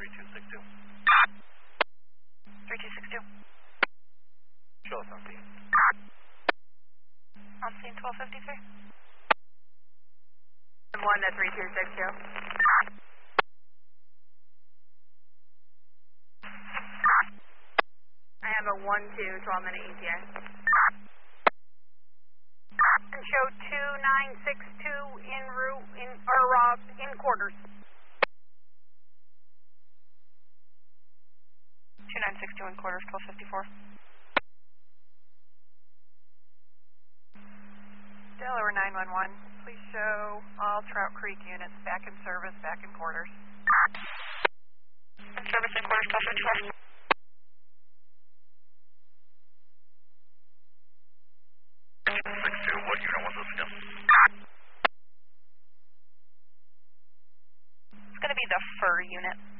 3262. 3262. Show us on scene. On scene 1253. 1 to 3262. I have a 1-2 12-minute ETA. And show 2962 en route, in quarters. 2962 in quarters, 1254. Delaware 911, please show all Trout Creek units back in service, back in quarters. In service in quarters, 1254. What unit was this again? It's going to be the fur unit.